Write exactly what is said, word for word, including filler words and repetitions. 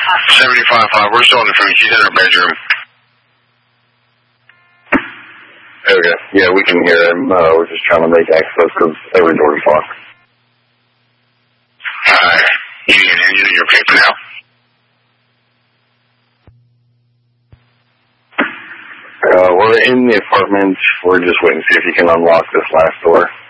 seventy-five five, we're still in the phone. She's in her bedroom. Okay. Yeah, we can hear him. Uh, we're just trying to make access because every door is locked. Alright. You need an engine in your paper now? Uh, we're in the apartment. We're just waiting to see if you can unlock this last door.